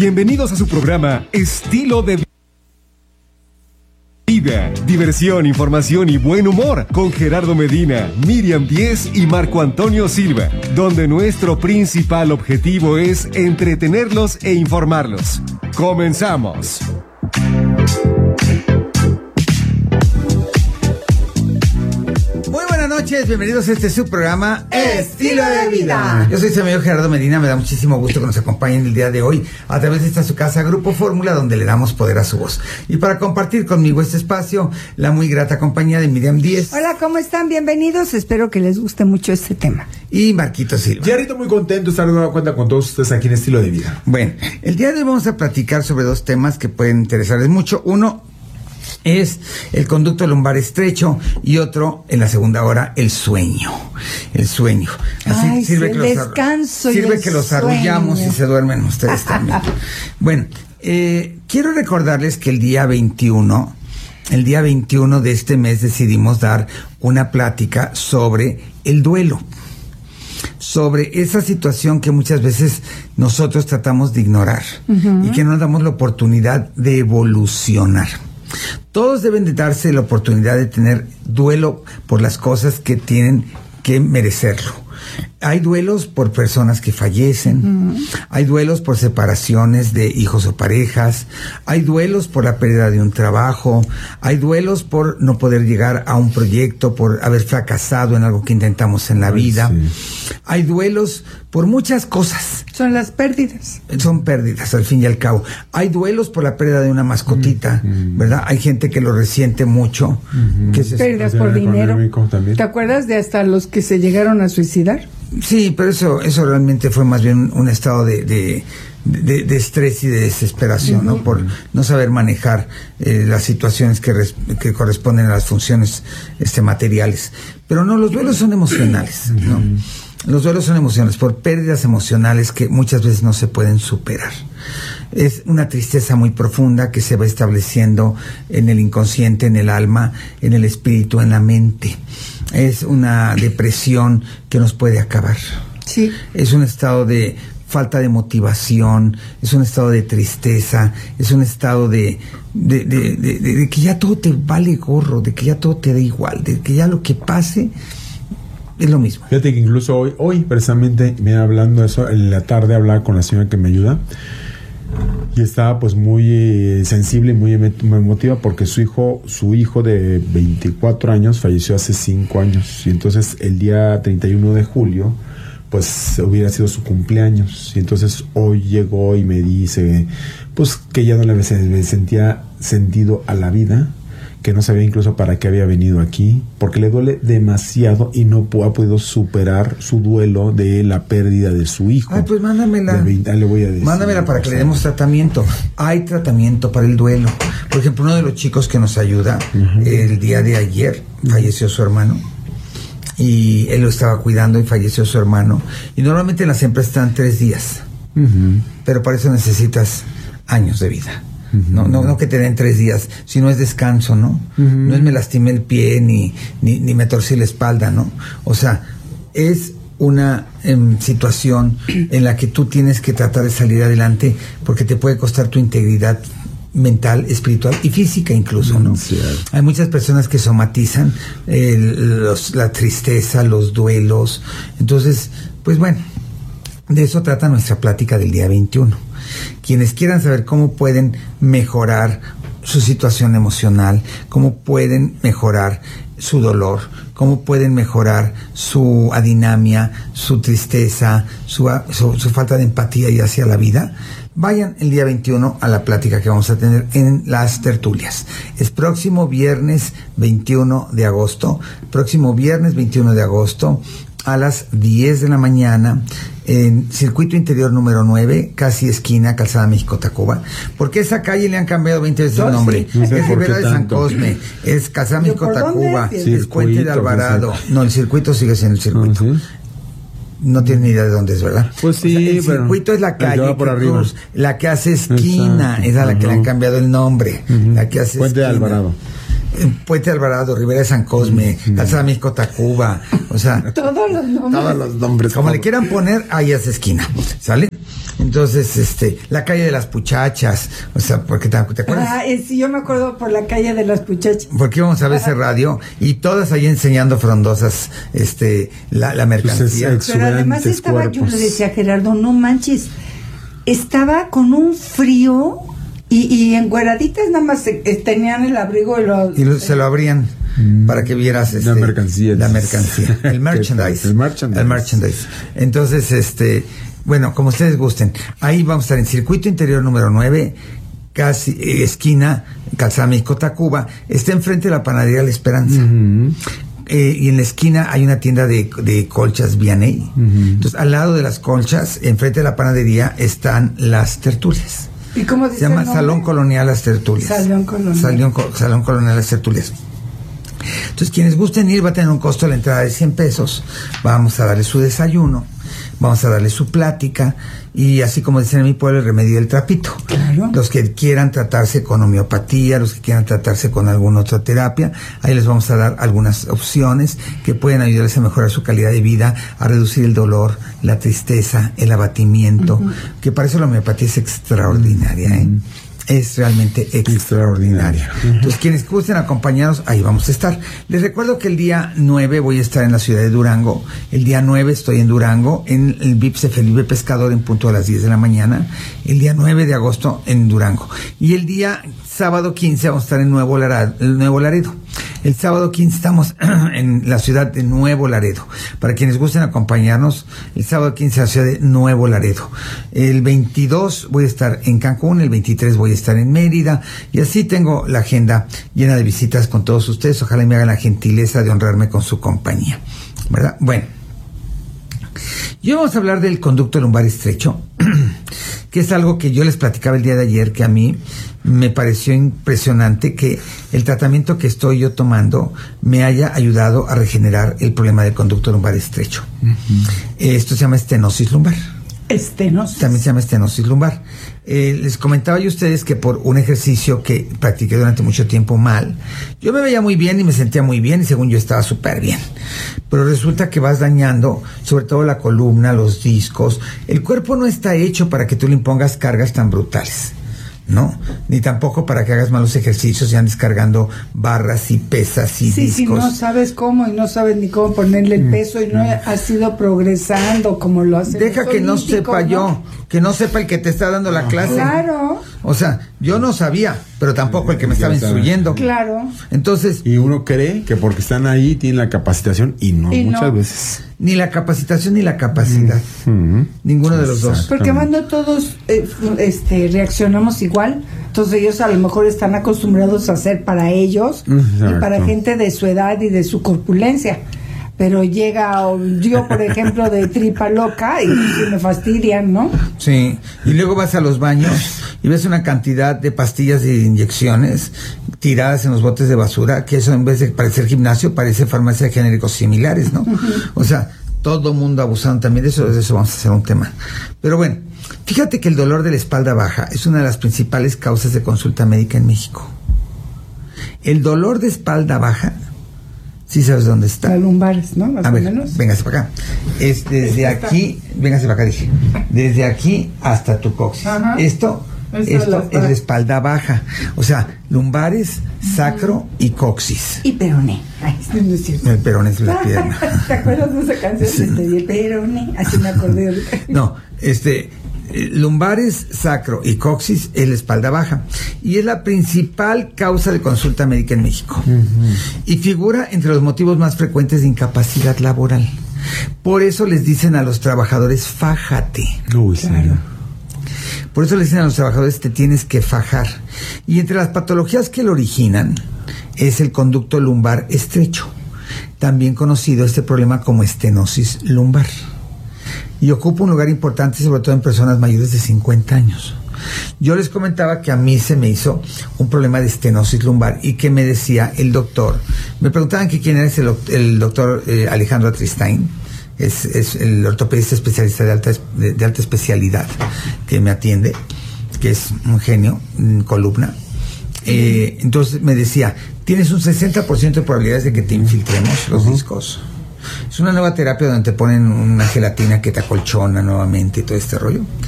Bienvenidos a su programa Estilo de Vida. Diversión, información y buen humor con Gerardo Medina, Miriam Díez y Marco Antonio Silva, donde nuestro principal objetivo es entretenerlos e informarlos. ¡Comenzamos! Muy buenas noches, bienvenidos a este subprograma Estilo de Vida. Yo soy su amigo Gerardo Medina, me da muchísimo gusto que nos acompañen el día de hoy a través de esta su casa, Grupo Fórmula, donde le damos poder a su voz. Y para compartir conmigo este espacio, la muy grata compañía de Miriam Díez. Hola, ¿cómo están? Bienvenidos, espero que les guste mucho este tema. Y Marquito Silva. Gerardo, muy contento de estar de nueva cuenta con todos ustedes aquí en Estilo de Vida. Bueno, el día de hoy vamos a platicar sobre dos temas que pueden interesarles mucho. Uno es el conducto lumbar estrecho y otro, en la segunda hora, el sueño. El sueño. Así ay, sirve el que descanso y sirve el que los sueño. arrullamos y se duermen ustedes también. Bueno, quiero recordarles que el día 21 de este mes decidimos dar una plática sobre el duelo. Sobre esa situación que muchas veces nosotros tratamos de ignorar y que no nos damos la oportunidad de evolucionar. Todos deben de darse la oportunidad de tener duelo por las cosas que tienen que merecerlo. Hay duelos por personas que fallecen, hay duelos por separaciones de hijos o parejas, hay duelos por la pérdida de un trabajo, hay duelos por no poder llegar a un proyecto, por haber fracasado en algo que intentamos en la vida. Sí. Hay duelos por muchas cosas. Son las pérdidas. Son pérdidas, al fin y al cabo. Hay duelos por la pérdida de una mascotita, ¿verdad? Hay gente que lo resiente mucho. Que pérdidas por dinero. ¿Te acuerdas de hasta los que se llegaron a suicidar? Sí, pero eso realmente fue más bien un estado de estrés y de desesperación, ¿no? Por no saber manejar las situaciones que corresponden a las funciones materiales. Pero no, los duelos son emocionales, ¿no? Los duelos son emocionales, por pérdidas emocionales que muchas veces no se pueden superar. Es una tristeza muy profunda que se va estableciendo en el inconsciente, en el alma, en el espíritu, en la mente. Es una depresión que nos puede acabar. Sí. Es un estado de falta de motivación, es un estado de tristeza, es un estado de que ya todo te vale gorro, de que ya todo te da igual, de que ya lo que pase es lo mismo. Fíjate que incluso hoy precisamente me hablando de eso, en la tarde hablaba con la señora que me ayuda y estaba pues muy sensible y muy emotiva porque su hijo de 24 años falleció hace 5 años y entonces el día 31 de julio pues hubiera sido su cumpleaños y entonces hoy llegó y me dice pues que ya no le sentía sentido a la vida, que no sabía incluso para qué había venido aquí, porque le duele demasiado y no ha podido superar su duelo de la pérdida de su hijo. Ay, pues mándamela. Le voy a decir. Mándamela para que le demos tratamiento. Hay tratamiento para el duelo. Por ejemplo, uno de los chicos que nos ayuda, el día de ayer falleció su hermano. Y él lo estaba cuidando y falleció su hermano. Y normalmente en las empresas están 3 días. Pero para eso necesitas años de vida. No que te den 3 días, sino es descanso, ¿no? No es me lastimé el pie ni me torcí la espalda, ¿no? O sea, es una situación en la que tú tienes que tratar de salir adelante porque te puede costar tu integridad mental, espiritual y física incluso, ¿no? Sí. Hay muchas personas que somatizan la tristeza, los duelos. Entonces, pues bueno, de eso trata nuestra plática del día 21. Quienes quieran saber cómo pueden mejorar su situación emocional, cómo pueden mejorar su dolor, cómo pueden mejorar su adinamia, su tristeza, su falta de empatía y hacia la vida, vayan el día 21 a la plática que vamos a tener en las tertulias. Es próximo viernes 21 de agosto, a las 10 de la mañana en Circuito Interior número 9, casi esquina Calzada México-Tacuba, porque esa calle le han cambiado 20 veces el nombre. Sí. No sé es Rivera de San tanto. Cosme, es Calzada México-Tacuba, es Puente de Alvarado. Pues no, el circuito sigue siendo el circuito. ¿Sí? No tienen ni idea de dónde es, ¿verdad? Pues sí, o sea, el circuito es la calle por arriba. La que hace esquina. Exacto. Es a la que le han cambiado el nombre. La que hace Puente de esquina. Alvarado. Puente Alvarado, Rivera de San Cosme, Calzada México Tacuba, o sea, todos los nombres. Como le quieran poner, ahí es esquina, ¿sale? Entonces, la calle de las Puchachas, o sea, porque ¿te acuerdas? Sí, yo me acuerdo por la calle de las Puchachas. Porque íbamos a ver ese radio y todas ahí enseñando frondosas, la mercancía. Pero además estaba, yo le decía a Gerardo, no manches, estaba con un frío y engueraditas nada más tenían el abrigo y se lo abrían para que vieras la mercancía. El merchandise. El merchandise. Entonces, bueno, como ustedes gusten, ahí vamos a estar en Circuito Interior número 9, casi esquina Calzada México Tacuba, está enfrente de la panadería La Esperanza. Y en la esquina hay una tienda de colchas Vianney. Entonces, al lado de las colchas, enfrente de la panadería, están las tertulias. ¿Y cómo dice? Se llama Salón Colonial Las Tertulias. Salón Colonial Las Tertulias. Entonces, quienes gusten ir, va a tener un costo de la entrada de 100 pesos. Vamos a darle su desayuno, vamos a darle su plática, y así como dicen en mi pueblo, el remedio del trapito. Claro. Los que quieran tratarse con homeopatía, los que quieran tratarse con alguna otra terapia, ahí les vamos a dar algunas opciones que pueden ayudarles a mejorar su calidad de vida, a reducir el dolor, la tristeza, el abatimiento, que para eso la homeopatía es extraordinaria, es realmente extraordinaria. Entonces, quienes gusten acompañarnos, ahí vamos a estar. Les recuerdo que el día 9 voy a estar en la ciudad de Durango. El día 9 estoy en Durango, en el VIPSE Felipe Pescador, en punto a las 10 de la mañana. El día 9 de agosto en Durango. Y el día sábado 15 vamos a estar en Nuevo Laredo. El sábado 15 estamos en la ciudad de Nuevo Laredo. Para quienes gusten acompañarnos, el sábado 15 en la ciudad de Nuevo Laredo. El 22 voy a estar en Cancún, el 23 voy a estar en Mérida, y así tengo la agenda llena de visitas con todos ustedes. Ojalá me hagan la gentileza de honrarme con su compañía, ¿verdad? Bueno, y hoy vamos a hablar del conducto lumbar estrecho, que es algo que yo les platicaba el día de ayer, que a mí me pareció impresionante que el tratamiento que estoy yo tomando me haya ayudado a regenerar el problema del conducto lumbar estrecho. Esto se llama estenosis lumbar. Estenosis. También se llama estenosis lumbar. Les comentaba yo a ustedes que por un ejercicio que practiqué durante mucho tiempo mal, yo me veía muy bien y me sentía muy bien, y según yo estaba súper bien. Pero resulta que vas dañando sobre todo la columna, los discos. El cuerpo no está hecho para que tú le impongas cargas tan brutales, ¿no? Ni tampoco para que hagas malos ejercicios y andes cargando barras y pesas y discos. Si no sabes cómo y no sabes ni cómo ponerle el peso y no has ido progresando como lo hace. Deja que no sepa yo, que no sepa el que te está dando la clase. Claro. O sea, yo no sabía, pero tampoco el que me estaba instruyendo. Claro. Entonces. Y uno cree que porque están ahí tienen la capacitación y muchas veces. Ni la capacitación ni la capacidad. Ninguno de los dos. Porque cuando todos reaccionamos igual, entonces ellos a lo mejor están acostumbrados a hacer para ellos y para gente de su edad y de su corpulencia. Pero llega yo, por ejemplo, de tripa loca y me fastidian, ¿no? Sí, y luego vas a los baños y ves una cantidad de pastillas y inyecciones tiradas en los botes de basura, que eso en vez de parecer gimnasio, parece farmacia de genéricos similares, ¿no? O sea, todo mundo abusando también de eso vamos a hacer un tema. Pero bueno, fíjate que el dolor de la espalda baja es una de las principales causas de consulta médica en México. El dolor de espalda baja, ¿sí sabes dónde está? Las lumbares, ¿no? Más o menos. Véngase para acá. Es desde aquí, véngase para acá, dije. Desde aquí hasta tu coxis. Ajá. Esto es la espalda baja. O sea, lumbares, sacro y coxis. Y peroné. Ay, no es cierto. El peroné es la pierna. ¿Te acuerdas de esa canción? Sí. El peroné. Así me acordé. No, lumbares, sacro y coxis es la espalda baja, y es la principal causa de consulta médica en México, y figura entre los motivos más frecuentes de incapacidad laboral. Por eso les dicen a los trabajadores, fájate. Uy, claro. Por eso les dicen a los trabajadores, te tienes que fajar. Y entre las patologías que lo originan es el conducto lumbar estrecho, también conocido este problema como estenosis lumbar, y ocupa un lugar importante sobre todo en personas mayores de 50 años. Yo les comentaba que a mí se me hizo un problema de estenosis lumbar y que me decía el doctor, me preguntaban que quién era el doctor Alejandro Atristain, es el ortopedista especialista de alta especialidad que me atiende, que es un genio en columna. Entonces me decía, tienes un 60% de probabilidades de que te infiltremos los discos. Es una nueva terapia donde te ponen una gelatina que te acolchona nuevamente y todo este rollo.